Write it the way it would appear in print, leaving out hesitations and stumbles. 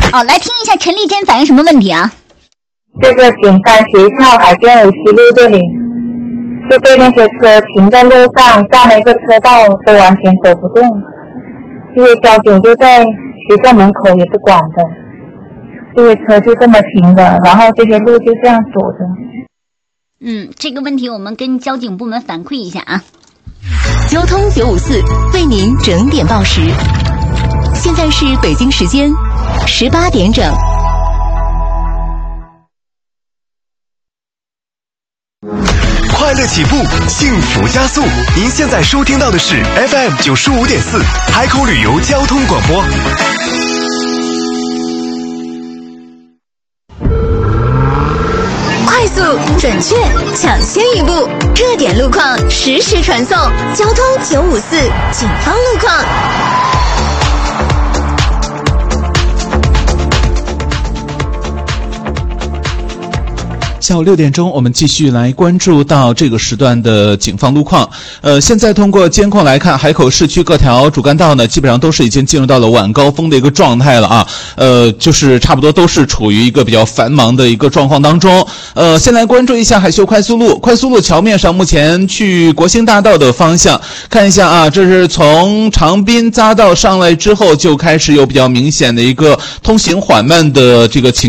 哦，来听一下陈丽珍反映什么问题啊？ 这个景山学校海边57路这里，就被那些车停在路上，占了一个车道，都完全走不动。这些交警就在学校门口也不管的，这些车就这么停的，然后这些路就这样锁着。 这个问题我们跟交警部门反馈一下啊。 交通954为您整点报时，现在是北京时间18点整。 快乐起步，幸福加速。您现在收听到的是 FM 95.4海口旅游交通广播。 快速、准确、抢先一步，热点路况实时传送。交通954警方路况。 下午6点钟，我们继续来关注到这个时段的警方路况。现在通过监控来看，海口市区各条主干道呢，基本上都是已经进入到了晚高峰的一个状态了啊。就是差不多都是处于一个比较繁忙的一个状况当中。先来关注一下海秀快速路，快速路桥面上目前去国兴大道的方向，看一下啊，这是从长滨匝道上来之后就开始有比较明显的一个通行缓慢的这个情况。